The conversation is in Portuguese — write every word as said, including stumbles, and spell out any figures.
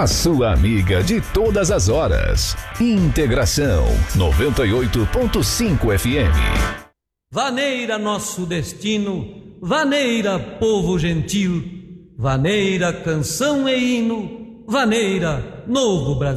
a sua amiga de todas as horas. Integração noventa e oito ponto cinco F M. Vaneira nosso destino, vaneira povo gentil, vaneira canção e hino, vaneira novo Brasil.